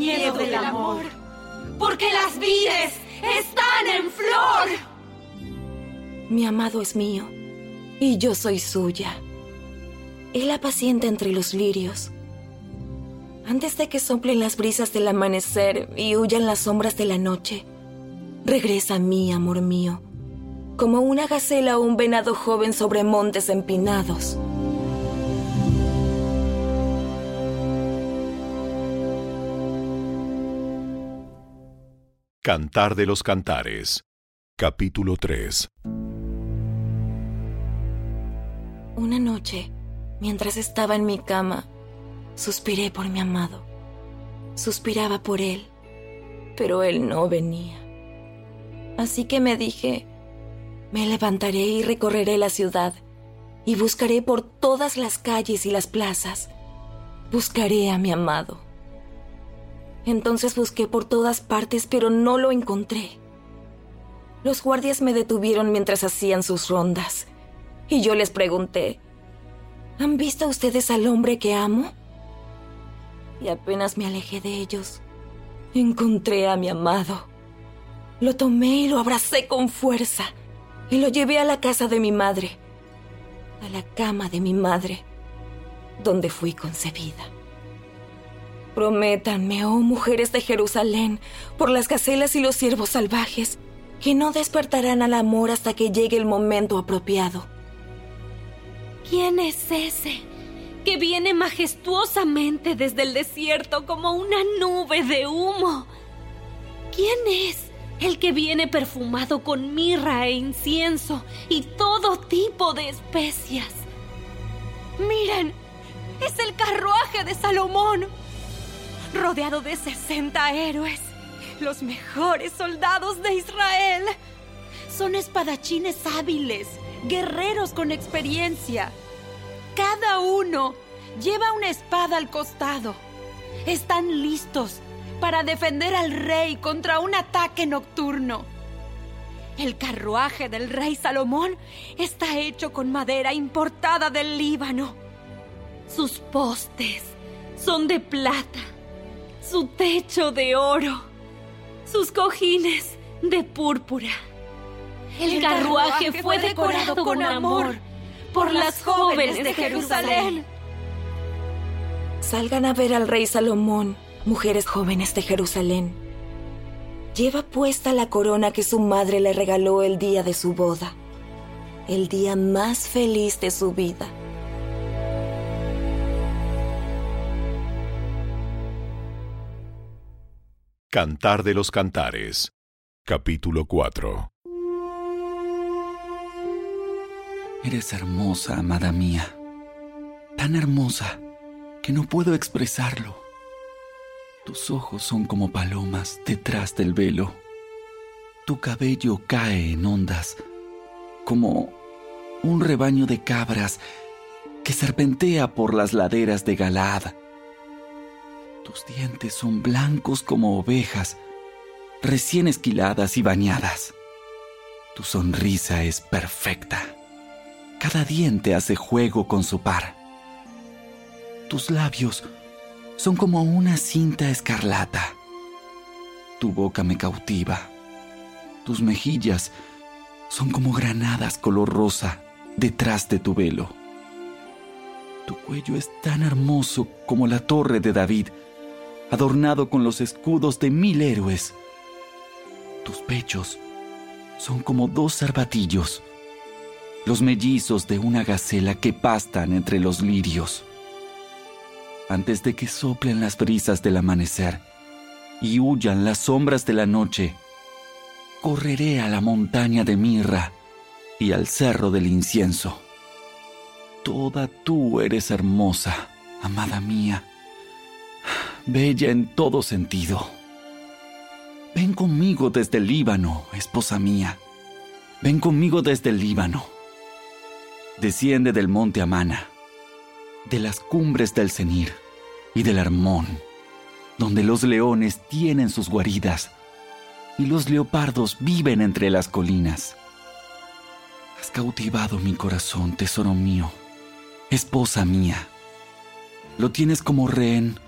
miedo del amor, porque las vides están en flor. Mi amado es mío, y yo soy suya. Él apacienta entre los lirios. Antes de que soplen las brisas del amanecer y huyan las sombras de la noche, regresa a mí, amor mío, como una gacela o un venado joven sobre montes empinados. Cantar de los Cantares, capítulo 3. Una noche, mientras estaba en mi cama, suspiré por mi amado. Suspiraba por él, pero él no venía. Así que me dije, me levantaré y recorreré la ciudad, y buscaré por todas las calles y las plazas. Buscaré a mi amado. Entonces busqué por todas partes, pero no lo encontré. Los guardias me detuvieron mientras hacían sus rondas, y yo les pregunté, ¿han visto ustedes al hombre que amo? Y apenas me alejé de ellos, encontré a mi amado. Lo tomé y lo abracé con fuerza, y lo llevé a la casa de mi madre, a la cama de mi madre, donde fui concebida. Prométanme, oh mujeres de Jerusalén, por las gacelas y los ciervos salvajes, que no despertarán al amor hasta que llegue el momento apropiado. ¿Quién es ese que viene majestuosamente desde el desierto como una nube de humo? ¿Quién es el que viene perfumado con mirra e incienso y todo tipo de especias? ¡Miren! ¡Es el carruaje de Salomón! Rodeado de 60 héroes, los mejores soldados de Israel. Son espadachines hábiles, guerreros con experiencia. Cada uno lleva una espada al costado. Están listos para defender al rey contra un ataque nocturno. El carruaje del rey Salomón está hecho con madera importada del Líbano. Sus postes son de plata, su techo de oro, sus cojines de púrpura. El carruaje fue decorado con amor por las jóvenes de Jerusalén. Salgan a ver al rey Salomón, mujeres jóvenes de Jerusalén. Lleva puesta la corona que su madre le regaló el día de su boda, el día más feliz de su vida. Cantar de los Cantares, capítulo 4. Eres hermosa, amada mía, tan hermosa que no puedo expresarlo. Tus ojos son como palomas detrás del velo. Tu cabello cae en ondas, como un rebaño de cabras que serpentea por las laderas de Galaad. Tus dientes son blancos como ovejas, recién esquiladas y bañadas. Tu sonrisa es perfecta. Cada diente hace juego con su par. Tus labios son como una cinta escarlata. Tu boca me cautiva. Tus mejillas son como granadas color rosa detrás de tu velo. Tu cuello es tan hermoso como la torre de David, adornado con los escudos de 1000 héroes. Tus pechos son como 2 cervatillos, los mellizos de una gacela que pastan entre los lirios. Antes de que soplen las brisas del amanecer y huyan las sombras de la noche, correré a la montaña de mirra y al cerro del incienso. Toda tú eres hermosa, amada mía, bella en todo sentido. Ven conmigo desde el Líbano, esposa mía. Ven conmigo desde el Líbano. Desciende del monte Amana, de las cumbres del Senir y del Hermón, donde los leones tienen sus guaridas y los leopardos viven entre las colinas. Has cautivado mi corazón, tesoro mío, esposa mía. Lo tienes como rehén